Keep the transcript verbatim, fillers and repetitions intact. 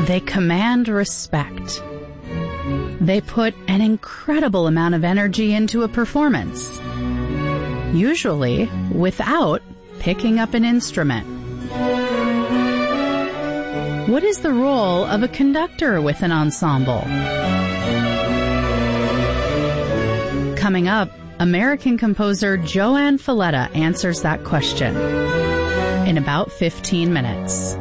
They command respect. They put an incredible amount of energy into a performance, usually without picking up an instrument. What is the role of a conductor with an ensemble? Coming up, American composer Joanne Falletta answers that question in about fifteen minutes.